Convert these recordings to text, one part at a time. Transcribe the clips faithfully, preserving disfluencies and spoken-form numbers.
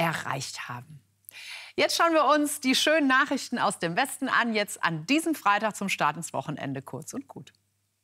erreicht haben. Jetzt schauen wir uns die schönen Nachrichten aus dem Westen an. Jetzt an diesem Freitag zum Start ins Wochenende kurz und gut.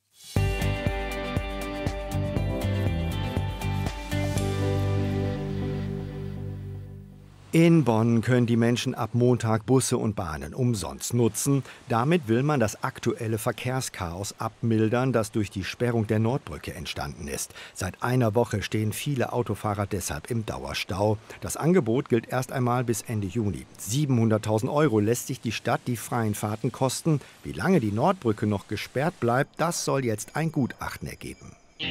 In Bonn können die Menschen ab Montag Busse und Bahnen umsonst nutzen. Damit will man das aktuelle Verkehrschaos abmildern, das durch die Sperrung der Nordbrücke entstanden ist. Seit einer Woche stehen viele Autofahrer deshalb im Dauerstau. Das Angebot gilt erst einmal bis Ende Juni. siebenhunderttausend Euro lässt sich die Stadt die freien Fahrten kosten. Wie lange die Nordbrücke noch gesperrt bleibt, das soll jetzt ein Gutachten ergeben.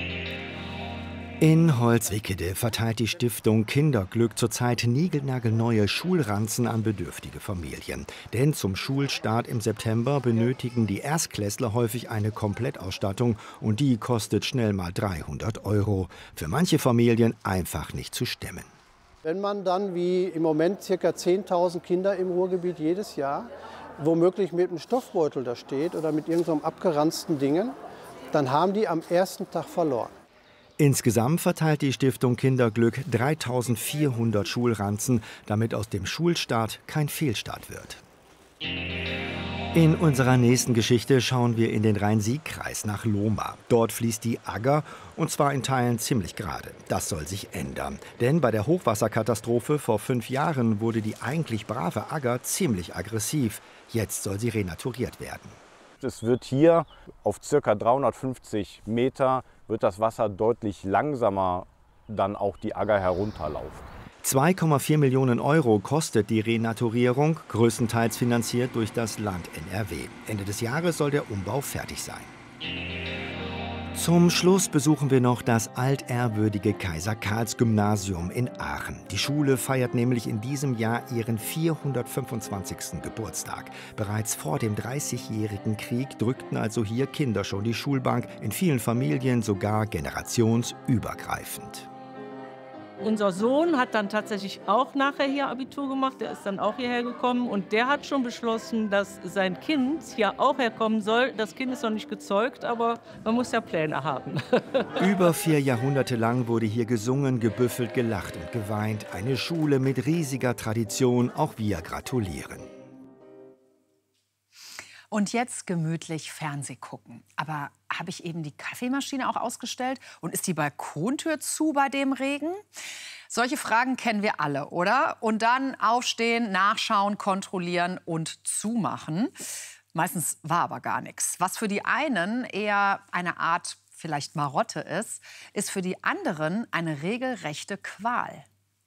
In Holzwickede verteilt die Stiftung Kinderglück zurzeit niegelnagelneue Schulranzen an bedürftige Familien. Denn zum Schulstart im September benötigen die Erstklässler häufig eine Komplettausstattung und die kostet schnell mal dreihundert Euro. Für manche Familien einfach nicht zu stemmen. Wenn man dann wie im Moment ca. zehntausend Kinder im Ruhrgebiet jedes Jahr womöglich mit einem Stoffbeutel da steht oder mit irgendeinem abgeranzten Dingen, dann haben die am ersten Tag verloren. Insgesamt verteilt die Stiftung Kinderglück dreitausendvierhundert Schulranzen, damit aus dem Schulstart kein Fehlstart wird. In unserer nächsten Geschichte schauen wir in den Rhein-Sieg-Kreis nach Lohmar. Dort fließt die Agger, und zwar in Teilen ziemlich gerade. Das soll sich ändern. Denn bei der Hochwasserkatastrophe vor fünf Jahren wurde die eigentlich brave Agger ziemlich aggressiv. Jetzt soll sie renaturiert werden. Es wird hier auf ca. dreihundertfünfzig Meter wird das Wasser deutlich langsamer dann auch die Agger herunterlaufen. zwei Komma vier Millionen Euro kostet die Renaturierung, größtenteils finanziert durch das Land N R W. Ende des Jahres soll der Umbau fertig sein. Zum Schluss besuchen wir noch das altehrwürdige Kaiser-Karls-Gymnasium in Aachen. Die Schule feiert nämlich in diesem Jahr ihren vierhundertfünfundzwanzigsten Geburtstag. Bereits vor dem Dreißigjährigen Krieg drückten also hier Kinder schon die Schulbank, in vielen Familien sogar generationsübergreifend. Unser Sohn hat dann tatsächlich auch nachher hier Abitur gemacht. Der ist dann auch hierher gekommen und der hat schon beschlossen, dass sein Kind hier auch herkommen soll. Das Kind ist noch nicht gezeugt, aber man muss ja Pläne haben. Über vier Jahrhunderte lang wurde hier gesungen, gebüffelt, gelacht und geweint. Eine Schule mit riesiger Tradition. Auch wir gratulieren. Und jetzt gemütlich Fernseh gucken. Aber habe ich eben die Kaffeemaschine auch ausgestellt? Und ist die Balkontür zu bei dem Regen? Solche Fragen kennen wir alle, oder? Und dann aufstehen, nachschauen, kontrollieren und zumachen. Meistens war aber gar nichts. Was für die einen eher eine Art vielleicht Marotte ist, ist für die anderen eine regelrechte Qual.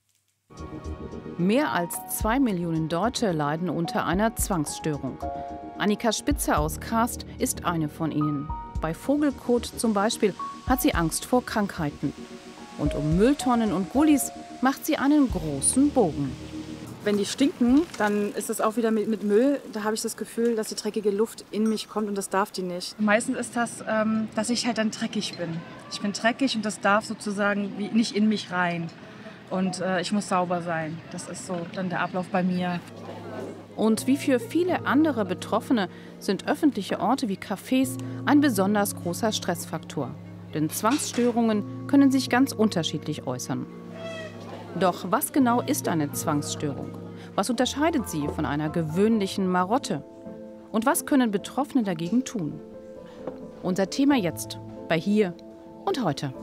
Mehr als zwei Millionen Deutsche leiden unter einer Zwangsstörung. Annika Spitzer aus Karst ist eine von ihnen. Bei Vogelkot zum Beispiel hat sie Angst vor Krankheiten. Und um Mülltonnen und Gullis macht sie einen großen Bogen. Wenn die stinken, dann ist das auch wieder mit, mit Müll. Da habe ich das Gefühl, dass die dreckige Luft in mich kommt und das darf die nicht. Meistens ist das, ähm, dass ich halt dann dreckig bin. Ich bin dreckig und das darf sozusagen wie nicht in mich rein. Und äh, ich muss sauber sein. Das ist so dann der Ablauf bei mir. Und wie für viele andere Betroffene sind öffentliche Orte wie Cafés ein besonders großer Stressfaktor. Denn Zwangsstörungen können sich ganz unterschiedlich äußern. Doch was genau ist eine Zwangsstörung? Was unterscheidet sie von einer gewöhnlichen Marotte? Und was können Betroffene dagegen tun? Unser Thema jetzt bei Hier und Heute.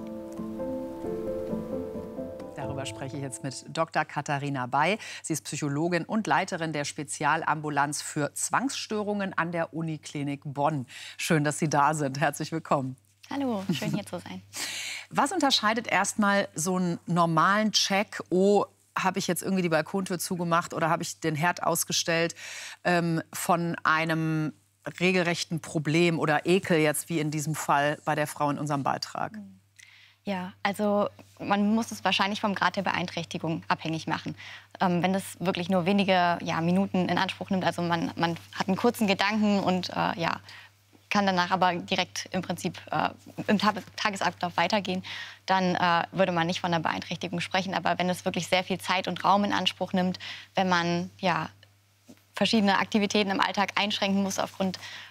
Darüber spreche ich jetzt mit Doktor Katharina Bay. Sie ist Psychologin und Leiterin der Spezialambulanz für Zwangsstörungen an der Uniklinik Bonn. Schön, dass Sie da sind. Herzlich willkommen. Hallo, schön hier zu sein. Was unterscheidet erstmal so einen normalen Check, oh, habe ich jetzt irgendwie die Balkontür zugemacht oder habe ich den Herd ausgestellt, ähm, von einem regelrechten Problem oder Ekel jetzt wie in diesem Fall bei der Frau in unserem Beitrag? Ja, also man muss es wahrscheinlich vom Grad der Beeinträchtigung abhängig machen. Ähm, wenn das wirklich nur wenige ja, Minuten in Anspruch nimmt, also man, man hat einen kurzen Gedanken und äh, ja, kann danach aber direkt im Prinzip äh, im Tagesablauf weitergehen, dann äh, würde man nicht von einer Beeinträchtigung sprechen. Aber wenn es wirklich sehr viel Zeit und Raum in Anspruch nimmt, wenn man ja, verschiedene Aktivitäten im Alltag einschränken muss aufgrund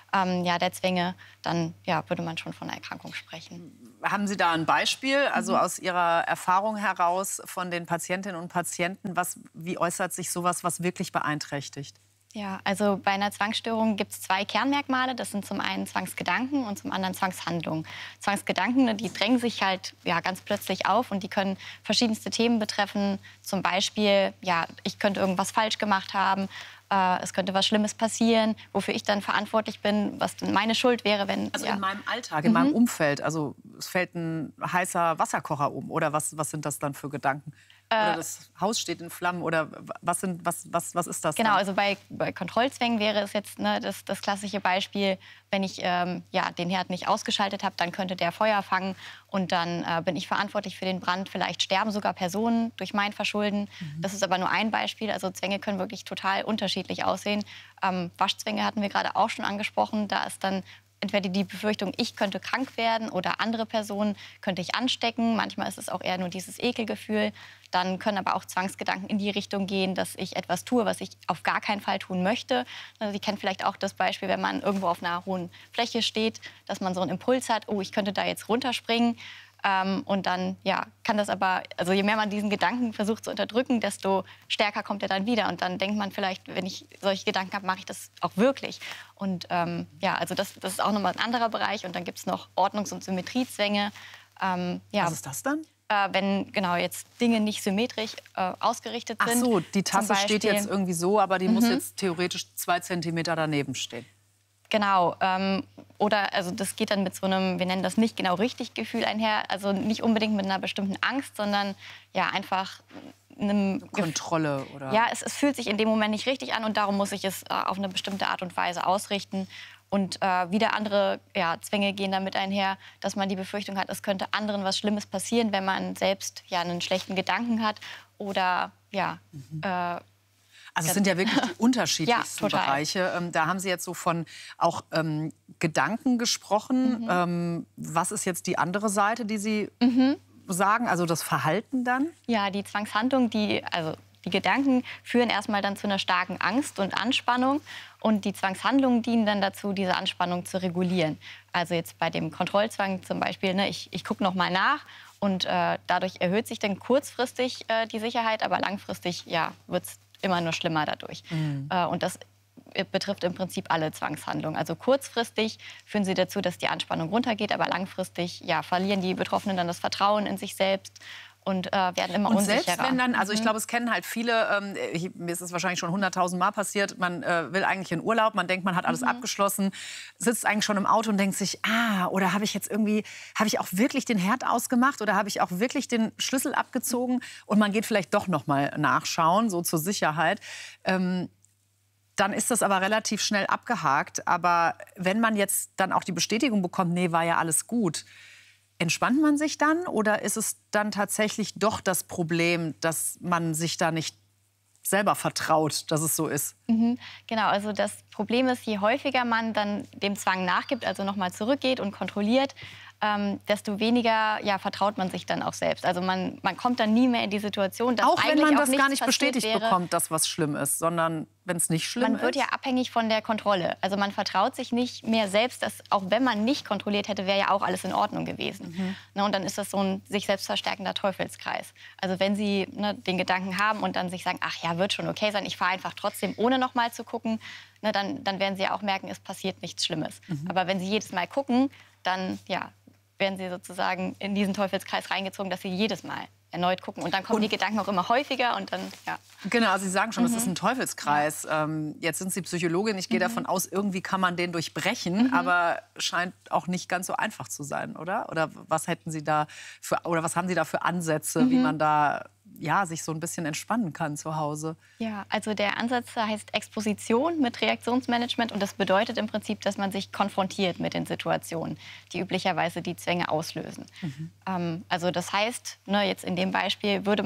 ähm, ja, der Zwänge, dann ja, würde man schon von einer Erkrankung sprechen. Haben Sie da ein Beispiel, also mhm. aus Ihrer Erfahrung heraus von den Patientinnen und Patienten, was, wie äußert sich sowas, was wirklich beeinträchtigt? Ja, also bei einer Zwangsstörung gibt es zwei Kernmerkmale. Das sind zum einen Zwangsgedanken und zum anderen Zwangshandlungen. Zwangsgedanken, die drängen sich halt ja, ganz plötzlich auf und die können verschiedenste Themen betreffen. Zum Beispiel, ja, ich könnte irgendwas falsch gemacht haben. Äh, es könnte was Schlimmes passieren, wofür ich dann verantwortlich bin, was dann meine Schuld wäre, wenn... Also ja. in meinem Alltag, in mhm. meinem Umfeld, also es fällt ein heißer Wasserkocher um oder was, was sind das dann für Gedanken? Oder das Haus steht in Flammen oder was, sind, was, was, was ist das? Genau, dann? also bei, bei Kontrollzwängen wäre es jetzt ne, das, das klassische Beispiel, wenn ich ähm, ja, den Herd nicht ausgeschaltet habe, dann könnte der Feuer fangen und dann äh, bin ich verantwortlich für den Brand. Vielleicht sterben sogar Personen durch mein Verschulden. Mhm. Das ist aber nur ein Beispiel. Also Zwänge können wirklich total unterschiedlich aussehen. Ähm, Waschzwänge hatten wir gerade auch schon angesprochen. Da ist dann entweder die Befürchtung, ich könnte krank werden oder andere Personen könnte ich anstecken. Manchmal ist es auch eher nur dieses Ekelgefühl. Dann können aber auch Zwangsgedanken in die Richtung gehen, dass ich etwas tue, was ich auf gar keinen Fall tun möchte. Also Sie kennen vielleicht auch das Beispiel, wenn man irgendwo auf einer hohen Fläche steht, dass man so einen Impuls hat, oh, ich könnte da jetzt runterspringen. Ähm, und dann ja, kann das aber, also je mehr man diesen Gedanken versucht zu unterdrücken, desto stärker kommt er dann wieder. Und dann denkt man vielleicht, wenn ich solche Gedanken habe, mache ich das auch wirklich. Und ähm, ja, also das, das ist auch nochmal ein anderer Bereich. Und dann gibt es noch Ordnungs- und Symmetriezwänge. Ähm, ja. Was ist das dann? Äh, wenn genau jetzt Dinge nicht symmetrisch äh, ausgerichtet sind. Ach so, die Tasse steht jetzt irgendwie so, aber die mhm. muss jetzt theoretisch zwei Zentimeter daneben stehen. Genau. Ähm, oder also das geht dann mit so einem, wir nennen das nicht genau richtig Gefühl einher. Also nicht unbedingt mit einer bestimmten Angst, sondern ja einfach einem Kontrolle oder? Ja, es, es fühlt sich in dem Moment nicht richtig an und darum muss ich es äh, auf eine bestimmte Art und Weise ausrichten. Und äh, wieder andere ja, Zwänge gehen damit einher, dass man die Befürchtung hat, es könnte anderen was Schlimmes passieren, wenn man selbst ja einen schlechten Gedanken hat oder ja. Mhm. Äh, Also es sind ja wirklich die unterschiedlichsten ja, Bereiche. Ähm, da haben Sie jetzt so von auch ähm, Gedanken gesprochen. Mhm. Ähm, was ist jetzt die andere Seite, die Sie mhm. sagen? Also das Verhalten dann? Ja, die Zwangshandlung, die, also die Gedanken führen erstmal dann zu einer starken Angst und Anspannung. Und die Zwangshandlungen dienen dann dazu, diese Anspannung zu regulieren. Also jetzt bei dem Kontrollzwang zum Beispiel, ne, ich, ich gucke noch mal nach. Und äh, dadurch erhöht sich dann kurzfristig äh, die Sicherheit, aber langfristig ja, wird es immer nur schlimmer dadurch. Mhm. Äh, und das betrifft im Prinzip alle Zwangshandlungen. Also kurzfristig führen sie dazu, dass die Anspannung runtergeht, aber langfristig ja, verlieren die Betroffenen dann das Vertrauen in sich selbst und äh, werden immer und unsicherer. Selbst wenn dann, also ich mhm. glaube, es kennen halt viele, ähm, ich, mir ist es wahrscheinlich schon hunderttausend Mal passiert, man äh, will eigentlich in Urlaub, man denkt, man hat alles mhm. abgeschlossen, sitzt eigentlich schon im Auto und denkt sich, ah, oder habe ich jetzt irgendwie, habe ich auch wirklich den Herd ausgemacht oder habe ich auch wirklich den Schlüssel abgezogen und man geht vielleicht doch noch mal nachschauen, so zur Sicherheit. Ähm, dann ist das aber relativ schnell abgehakt. Aber wenn man jetzt dann auch die Bestätigung bekommt, nee, war ja alles gut, entspannt man sich dann oder ist es dann tatsächlich doch das Problem, dass man sich da nicht selber vertraut, dass es so ist? Mhm, genau, also das Problem ist, je häufiger man dann dem Zwang nachgibt, also nochmal zurückgeht und kontrolliert, ähm, desto weniger ja, vertraut man sich dann auch selbst. Also man, man kommt dann nie mehr in die Situation, dass auch wenn man das gar nicht passiert bestätigt wäre. bekommt, dass was schlimm ist, sondern wenn es nicht schlimm ist. Man wird ja abhängig von der Kontrolle. Also man vertraut sich nicht mehr selbst, dass auch wenn man nicht kontrolliert hätte, wäre ja auch alles in Ordnung gewesen. Mhm. Ne, und dann ist das so ein sich selbst verstärkender Teufelskreis. Also wenn Sie ne, den Gedanken haben und dann sich sagen, ach ja, wird schon okay sein, ich fahre einfach trotzdem, ohne noch mal zu gucken, ne, dann, dann werden Sie ja auch merken, es passiert nichts Schlimmes. Mhm. Aber wenn Sie jedes Mal gucken, dann ja, werden Sie sozusagen in diesen Teufelskreis reingezogen, dass Sie jedes Mal erneut gucken. Und dann kommen und die Gedanken auch immer häufiger und dann, ja. Genau, also Sie sagen schon, mhm. das ist ein Teufelskreis. Ja. Ähm, jetzt sind Sie Psychologin, ich gehe mhm. davon aus, irgendwie kann man den durchbrechen, mhm. aber scheint auch nicht ganz so einfach zu sein, oder? Oder was hätten Sie da für, oder was haben Sie da für Ansätze, mhm. wie man da ja, sich so ein bisschen entspannen kann zu Hause? Ja, also der Ansatz heißt Exposition mit Reaktionsmanagement und das bedeutet im Prinzip, dass man sich konfrontiert mit den Situationen, die üblicherweise die Zwänge auslösen. Mhm. Ähm, also das heißt, ne, jetzt in dem Beispiel würde man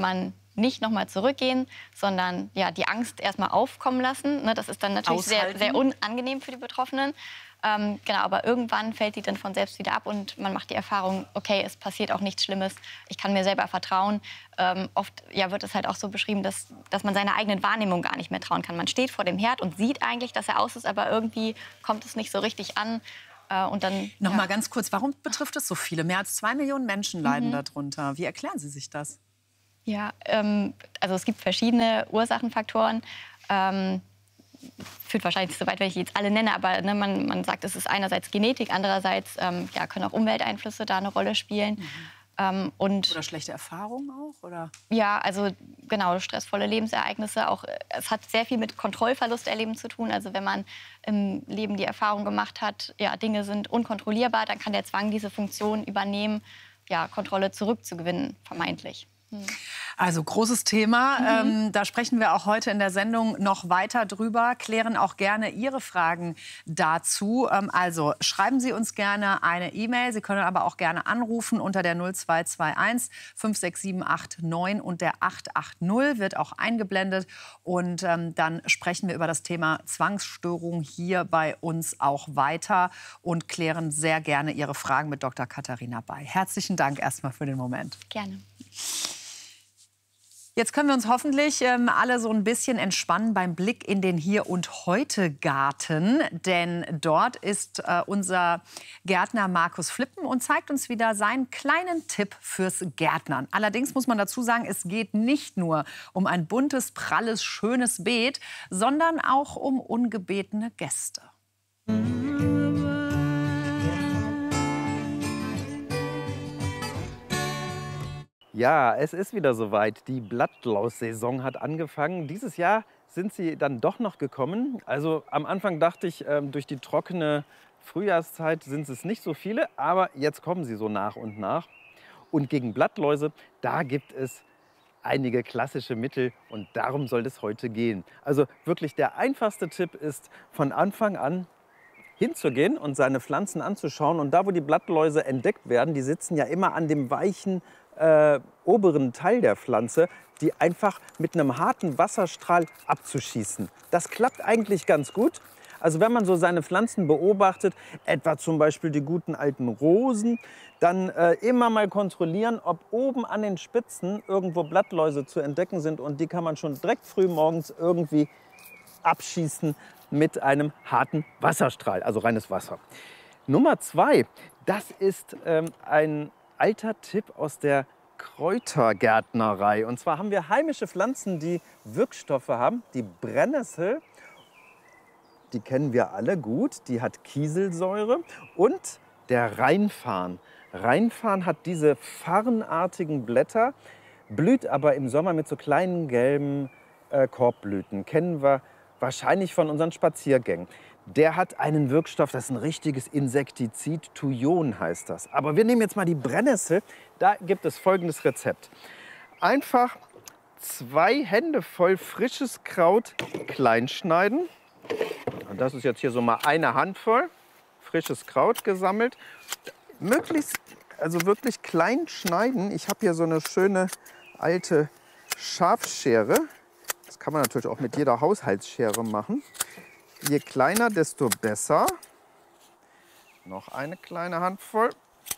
nicht nochmal zurückgehen, sondern ja, die Angst erstmal aufkommen lassen. Ne, das ist dann natürlich sehr, sehr unangenehm für die Betroffenen. Ähm, genau, aber irgendwann fällt die dann von selbst wieder ab und man macht die Erfahrung, okay, es passiert auch nichts Schlimmes, ich kann mir selber vertrauen. Ähm, oft ja, wird es halt auch so beschrieben, dass, dass man seiner eigenen Wahrnehmung gar nicht mehr trauen kann. Man steht vor dem Herd und sieht eigentlich, dass er aus ist, aber irgendwie kommt es nicht so richtig an. Äh, und dann, Noch ja. mal ganz kurz, warum betrifft es so viele? Mehr als zwei Millionen Menschen leiden Mhm. darunter. Wie erklären Sie sich das? Ja, ähm, also es gibt verschiedene Ursachenfaktoren. Ähm, führt wahrscheinlich nicht so weit, wenn ich jetzt alle nenne, aber ne, man, man sagt, es ist einerseits Genetik, andererseits ähm, ja, können auch Umwelteinflüsse da eine Rolle spielen. Mhm. Ähm, und oder schlechte Erfahrungen auch? Oder? Ja, also genau, stressvolle Lebensereignisse. Auch, es hat sehr viel mit Kontrollverlusterleben zu tun. Also wenn man im Leben die Erfahrung gemacht hat, ja, Dinge sind unkontrollierbar, dann kann der Zwang diese Funktion übernehmen, ja, Kontrolle zurückzugewinnen, vermeintlich. Also großes Thema. Mhm. Ähm, da sprechen wir auch heute in der Sendung noch weiter drüber, klären auch gerne Ihre Fragen dazu. Ähm, also schreiben Sie uns gerne eine E-Mail. Sie können aber auch gerne anrufen unter der null zwei zwei eins fünf sechs sieben acht neun und der acht acht null wird auch eingeblendet. Und ähm, dann sprechen wir über das Thema Zwangsstörung hier bei uns auch weiter und klären sehr gerne Ihre Fragen mit Doktor Katharina Bay. Herzlichen Dank erstmal für den Moment. Gerne. Jetzt können wir uns hoffentlich ähm, alle so ein bisschen entspannen beim Blick in den Hier- und Heute-Garten. Denn dort ist äh, unser Gärtner Markus Flippen und zeigt uns wieder seinen kleinen Tipp fürs Gärtnern. Allerdings muss man dazu sagen, es geht nicht nur um ein buntes, pralles, schönes Beet, sondern auch um ungebetene Gäste. Ja, es ist wieder soweit. Die Blattlaus-Saison hat angefangen. Dieses Jahr sind sie dann doch noch gekommen. Also am Anfang dachte ich, ähm, durch die trockene Frühjahrszeit sind es nicht so viele, aber jetzt kommen sie so nach und nach. Und gegen Blattläuse, da gibt es einige klassische Mittel und darum soll es heute gehen. Also wirklich der einfachste Tipp ist, von Anfang an hinzugehen und seine Pflanzen anzuschauen. Und da, wo die Blattläuse entdeckt werden, die sitzen ja immer an dem weichen Äh, oberen Teil der Pflanze, die einfach mit einem harten Wasserstrahl abzuschießen. Das klappt eigentlich ganz gut. Also wenn man so seine Pflanzen beobachtet, etwa zum Beispiel die guten alten Rosen, dann äh, immer mal kontrollieren, ob oben an den Spitzen irgendwo Blattläuse zu entdecken sind. Und die kann man schon direkt früh morgens irgendwie abschießen mit einem harten Wasserstrahl, also reines Wasser. Nummer zwei, das ist ähm, ein alter Tipp aus der Kräutergärtnerei. Und zwar haben wir heimische Pflanzen, die Wirkstoffe haben. Die Brennnessel, die kennen wir alle gut, die hat Kieselsäure. Und der Rheinfarn. Rheinfarn hat diese farnartigen Blätter, blüht aber im Sommer mit so kleinen gelben äh, Korbblüten. Kennen wir wahrscheinlich von unseren Spaziergängen. Der hat einen Wirkstoff, das ist ein richtiges Insektizid, Thujon heißt das. Aber wir nehmen jetzt mal die Brennnessel. Da gibt es folgendes Rezept. Einfach zwei Hände voll frisches Kraut klein schneiden. Und das ist jetzt hier so mal eine Handvoll frisches Kraut gesammelt. Möglichst, also wirklich klein schneiden. Ich habe hier so eine schöne alte Schafsschere. Das kann man natürlich auch mit jeder Haushaltsschere machen. Je kleiner, desto besser. Noch eine kleine Handvoll.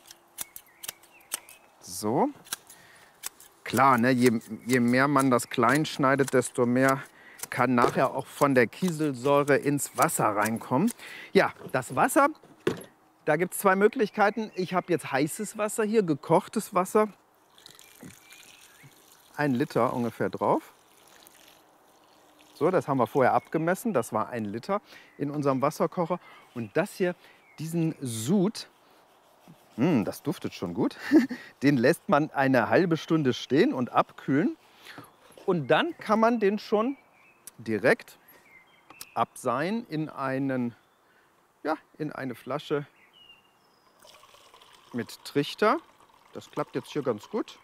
So. Klar, ne, je, je mehr man das klein schneidet, desto mehr kann nachher auch von der Kieselsäure ins Wasser reinkommen. Ja, das Wasser, da gibt es zwei Möglichkeiten. Ich habe jetzt heißes Wasser hier, gekochtes Wasser. Ein Liter ungefähr drauf. So, das haben wir vorher abgemessen. Das war ein Liter in unserem Wasserkocher. Und das hier, diesen Sud, mh, das duftet schon gut, den lässt man eine halbe Stunde stehen und abkühlen. Und dann kann man den schon direkt abseihen in, einen, ja, in eine Flasche mit Trichter. Das klappt jetzt hier ganz gut.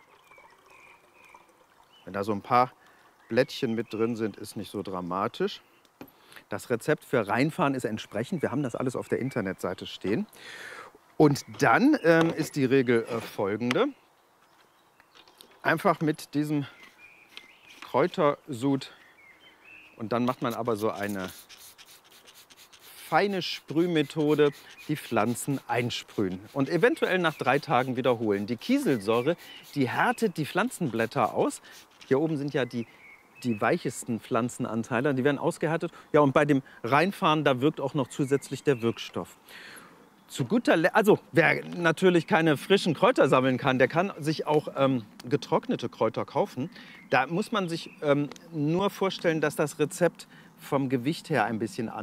Wenn da so ein paar Blättchen mit drin sind, ist nicht so dramatisch. Das Rezept für Rheinfarn ist entsprechend. Wir haben das alles auf der Internetseite stehen. Und dann ähm, ist die Regel äh, folgende. Einfach mit diesem Kräutersud. Und dann macht man aber so eine feine Sprühmethode, die Pflanzen einsprühen und eventuell nach drei Tagen wiederholen. Die Kieselsäure, die härtet die Pflanzenblätter aus. Hier oben sind ja die, die weichesten Pflanzenanteile, die werden ausgehärtet. Ja, und bei dem Reinfahren, da wirkt auch noch zusätzlich der Wirkstoff. Zu guter Letzt, also wer natürlich keine frischen Kräuter sammeln kann, der kann sich auch ähm, getrocknete Kräuter kaufen. Da muss man sich ähm, nur vorstellen, dass das Rezept vom Gewicht her ein bisschen anders